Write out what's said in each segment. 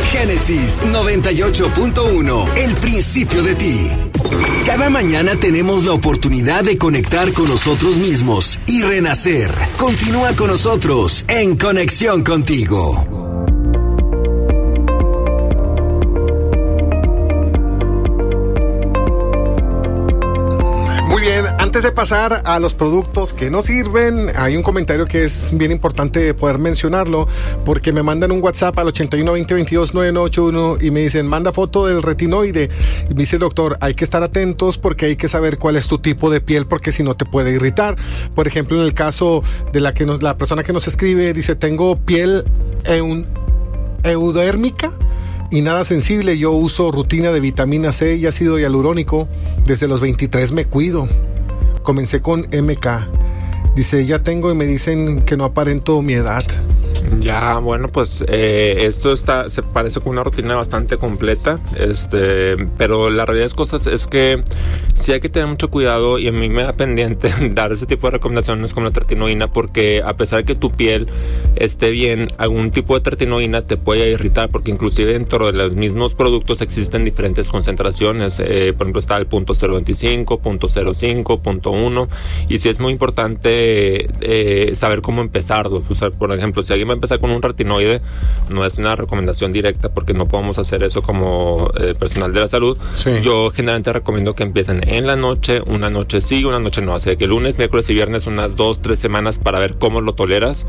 Génesis 98.1, el principio de ti. Cada mañana tenemos la oportunidad de conectar con nosotros mismos y renacer. Continúa con nosotros en Conexión Contigo. Muy bien, antes de pasar a los productos que no sirven, hay un comentario que es bien importante poder mencionarlo, porque me mandan un WhatsApp al 8120229981 y me dicen, manda foto del retinoide. Y me dice, doctor, hay que estar atentos porque hay que saber cuál es tu tipo de piel, porque si no te puede irritar. Por ejemplo, en el caso de la persona que nos escribe, dice, tengo piel eudérmica y nada sensible. Yo uso rutina de vitamina C y ácido hialurónico. Desde los 23 me cuido. Comencé con MK. Dice, ya tengo y me dicen que no aparento mi edad. Ya, bueno, pues esto se parece con una rutina bastante completa, pero la realidad de las cosas es que sí hay que tener mucho cuidado, y a mí me da pendiente dar ese tipo de recomendaciones como la tretinoína, porque a pesar de que tu piel esté bien, algún tipo de tretinoína te puede irritar, porque inclusive dentro de los mismos productos existen diferentes concentraciones. Por ejemplo, está el 0.025, 0.05, 0.1, y sí es muy importante saber cómo empezarlo. O sea, por ejemplo, si alguien va a empezar con un retinoide, no es una recomendación directa porque no podemos hacer eso como personal de la salud. Sí. Yo generalmente recomiendo que empiecen en la noche, una noche sí, una noche no. Así que lunes, miércoles y viernes unas 2-3 semanas para ver cómo lo toleras.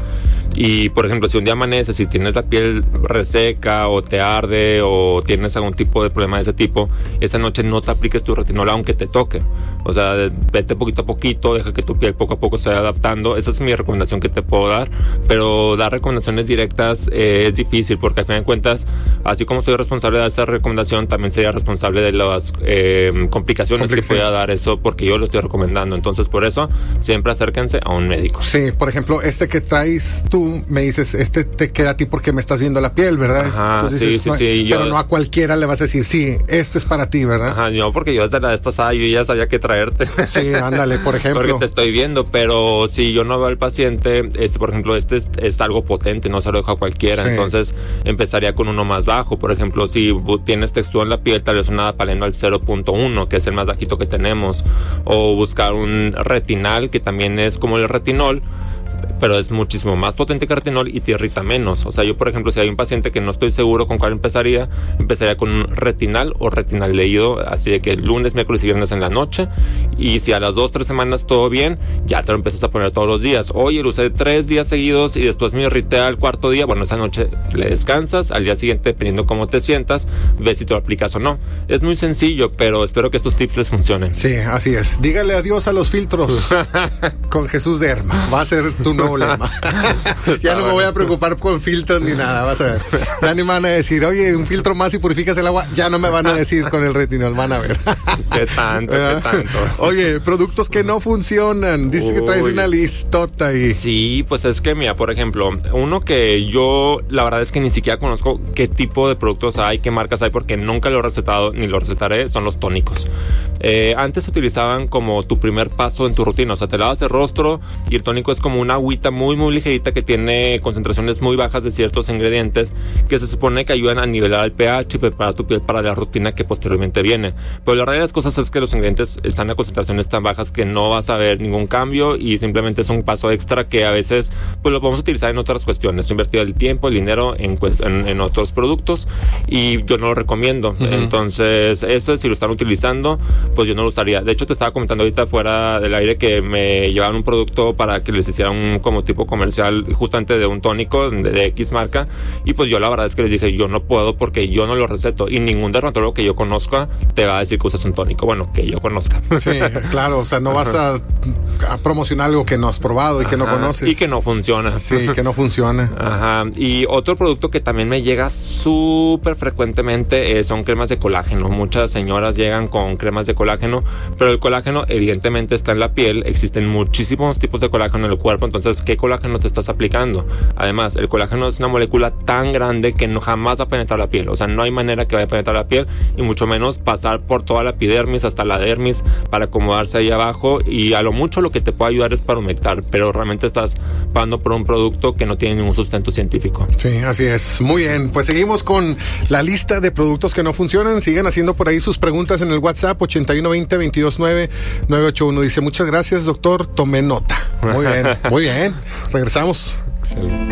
Y por ejemplo, si un día amaneces y tienes la piel reseca o te arde o tienes algún tipo de problema de ese tipo, esa noche no te apliques tu retinol aunque te toque. O sea, vete poquito a poquito, deja que tu piel poco a poco se vaya adaptando. Esa es mi recomendación que te puedo dar, pero dar recomendaciones directas es difícil, porque al final de cuentas, así como soy responsable de esa recomendación, también sería responsable de las complicaciones que pueda dar eso, porque yo lo estoy recomendando. Entonces, por eso, siempre acérquense a un médico. Sí, por ejemplo, que traes tú, me dices, te queda a ti porque me estás viendo la piel, ¿verdad? Ajá, entonces sí, dices, sí. Pero no a cualquiera le vas a decir, sí, es para ti, ¿verdad? Ajá, no, porque yo desde la vez pasada yo ya sabía qué traerte. Sí, ándale, por ejemplo. Porque te estoy viendo, pero si yo no veo al paciente, por ejemplo, es algo potente, no se lo dejo a cualquiera, sí. Entonces empezaría con uno más bajo. Por ejemplo, si tienes textura en la piel, tal vez una Adapaleno al 0.1, que es el más bajito que tenemos, o buscar un retinal, que también es como el retinol, pero es muchísimo más potente que retinol y te irrita menos. O sea, yo, por ejemplo, si hay un paciente que no estoy seguro con cuál empezaría con un retinal o retinal leído, así de que lunes, miércoles y viernes en la noche, y si a las 2-3 semanas todo bien, ya te lo empiezas a poner todos los días. Oye, lo usé 3 días seguidos y después me irrité al 4º día. Bueno, esa noche le descansas, al día siguiente, dependiendo cómo te sientas, ves si te lo aplicas o no. Es muy sencillo, pero espero que estos tips les funcionen. Sí, así es. Dígale adiós a los filtros con Jesús Derma. Va a ser tu nuevo lema. Ya no me voy a preocupar con filtros ni nada, vas a ver. Ya ni me van a decir, oye, un filtro más y purificas el agua. Ya no me van a decir con el retinol, van a ver. ¿Qué tanto? Oye, productos que no funcionan. Dice que traes una listota ahí. Sí, pues es que mira, por ejemplo, uno que yo la verdad es que ni siquiera conozco qué tipo de productos hay, qué marcas hay, porque nunca lo he recetado ni lo recetaré, son los tónicos. Antes se utilizaban como tu primer paso en tu rutina. O sea, te lavas el rostro y el tónico es como una agüita muy muy ligerita que tiene concentraciones muy bajas de ciertos ingredientes que se supone que ayudan a nivelar el pH y preparar tu piel para la rutina que posteriormente viene. Pero la realidad de las cosas es que los ingredientes están a concentraciones tan bajas que no vas a ver ningún cambio, y simplemente es un paso extra que a veces pues lo podemos utilizar en otras cuestiones, invertir el tiempo, el dinero en otros productos, y yo no lo recomiendo. Entonces eso, si lo están utilizando, pues yo no lo usaría. De hecho, te estaba comentando ahorita fuera del aire que me llevaban un producto para que les hiciera un como tipo comercial justamente de un tónico de X marca, y pues yo la verdad es que les dije, yo no puedo porque yo no lo receto, y ningún dermatólogo que yo conozca te va a decir que usas un tónico, bueno, que yo conozca. Sí, claro, o sea, no vas a promocionar algo que no has probado y que no conoces. Y que no funciona. Sí, que no funciona. Ajá. Y otro producto que también me llega súper frecuentemente son cremas de colágeno. Muchas señoras llegan con cremas de colágeno, pero el colágeno evidentemente está en la piel, existen muchísimos tipos de colágeno en el cuerpo, entonces pues qué colágeno te estás aplicando. Además, el colágeno es una molécula tan grande que no jamás va a penetrar la piel, o sea, no hay manera que vaya a penetrar la piel, y mucho menos pasar por toda la epidermis hasta la dermis para acomodarse ahí abajo, y a lo mucho lo que te puede ayudar es para humectar, pero realmente estás pagando por un producto que no tiene ningún sustento científico. Sí, así es. Muy bien, pues seguimos con la lista de productos que no funcionan. Siguen haciendo por ahí sus preguntas en el WhatsApp 8120-229-981. Dice, muchas gracias, doctor, tomé nota. Muy bien, muy bien. Regresamos. Excelente.